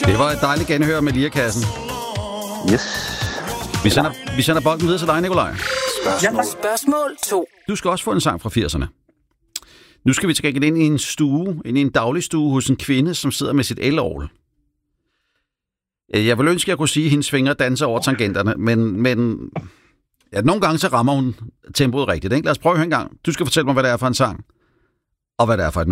Det var et dejligt genhør med Lirekassen. Yes. Vi sender bolden videre til dig, Nikolaj. Spørgsmål 2. Du skal også få en sang fra 80'erne. Nu skal vi til gengæld ind i en dagligstue hos en kvinde, som sidder med sit elorgel. Jeg vil ønske, at jeg kunne sige, at hendes fingre danser over tangenterne, men ja, nogle gange så rammer hun tempoet rigtigt. Ikke? Lad os prøve en gang. Du skal fortælle mig, hvad det er for en sang, og hvad det er for et nummer.